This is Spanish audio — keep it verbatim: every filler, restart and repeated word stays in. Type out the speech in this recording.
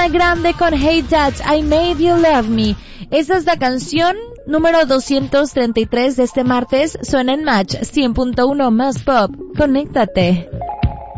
Ariana Grande con Hey Dad, I Made You Love Me. Esa es la canción número doscientos treinta y tres de este martes. Suena en Match cien punto uno más pop. Conéctate.